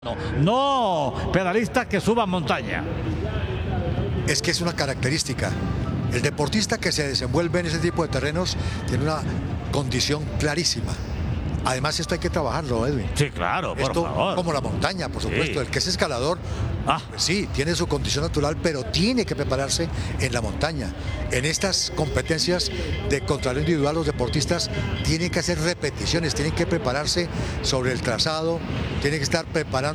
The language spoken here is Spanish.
No pedalistas que suban montaña. Es que es una característica. El deportista que se desenvuelve en ese tipo de terrenos tiene una condición clarísima. Además, esto hay que trabajarlo, Edwin. Sí, claro, por Esto, favor. como la montaña, por supuesto. Sí. El que es escalador, pues sí, tiene su condición natural, pero tiene que prepararse en la montaña. En estas competencias de contrarreloj individual, los deportistas tienen que hacer repeticiones, tienen que prepararse sobre el trazado, tienen que estar preparando